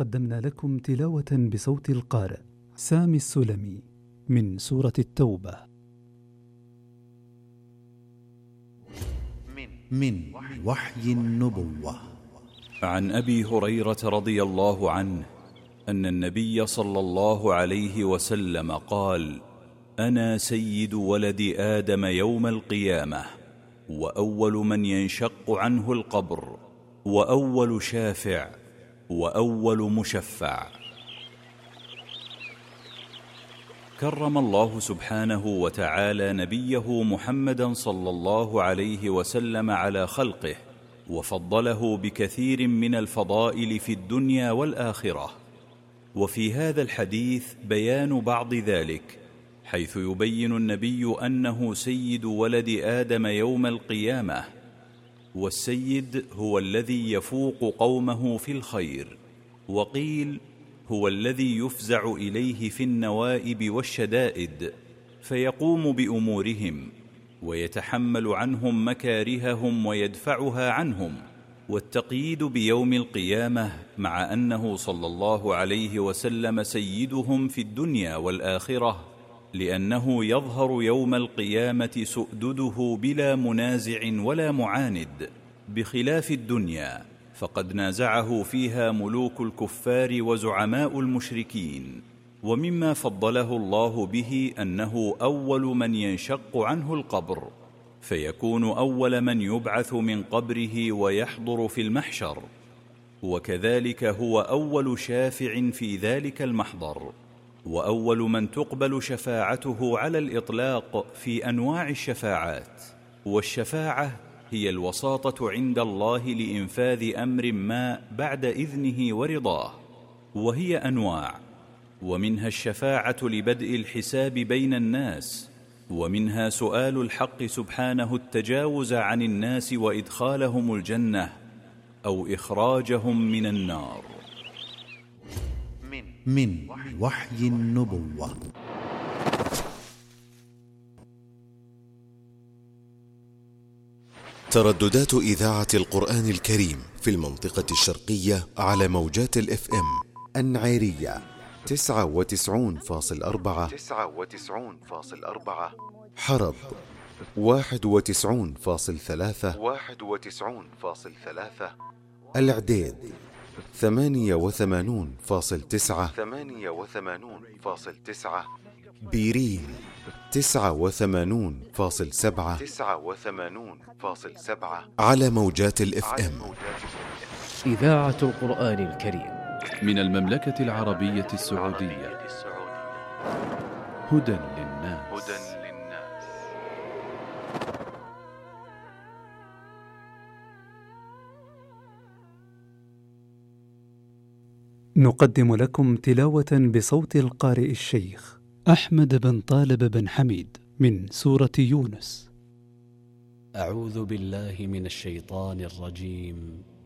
قدمنا لكم تلاوة بصوت القارئ سامي السلمي من سورة التوبة من وحي النبوة. عن أبي هريرة رضي الله عنه أن النبي صلى الله عليه وسلم قال: أنا سيد ولد آدم يوم القيامة، وأول من ينشق عنه القبر، وأول شافع، وأول مشفع. كرم الله سبحانه وتعالى نبيه محمدا صلى الله عليه وسلم على خلقه، وفضله بكثير من الفضائل في الدنيا والآخرة. وفي هذا الحديث بيان بعض ذلك، حيث يبين النبي أنه سيد ولد آدم يوم القيامة، والسيد هو الذي يفوق قومه في الخير، وقيل هو الذي يفزع إليه في النوائب والشدائد فيقوم بأمورهم ويتحمل عنهم مكارههم ويدفعها عنهم. والتقييد بيوم القيامة مع أنه صلى الله عليه وسلم سيدهم في الدنيا والآخرة، لأنه يظهر يوم القيامة سؤدده بلا منازع ولا معاند، بخلاف الدنيا فقد نازعه فيها ملوك الكفار وزعماء المشركين. ومما فضله الله به أنه أول من ينشق عنه القبر، فيكون أول من يبعث من قبره ويحضر في المحشر، وكذلك هو أول شافع في ذلك المحضر، وأول من تقبل شفاعته على الإطلاق في أنواع الشفاعات. والشفاعة هي الوساطة عند الله لإنفاذ أمر ما بعد إذنه ورضاه، وهي أنواع، ومنها الشفاعة لبدء الحساب بين الناس، ومنها سؤال الحق سبحانه التجاوز عن الناس وإدخالهم الجنة أو إخراجهم من النار. من وحي النبوة. ترددات إذاعة القرآن الكريم في المنطقة الشرقية على موجات الFM: النعيرية 99.4، حرب 91.3، العديد 88.9، بيرين 89.7 على موجات الFM. إذاعة القرآن الكريم من المملكة العربية السعودية. هدى للناس. نقدم لكم تلاوة بصوت القارئ الشيخ أحمد بن طالب بن حميد من سورة يونس. أعوذ بالله من الشيطان الرجيم.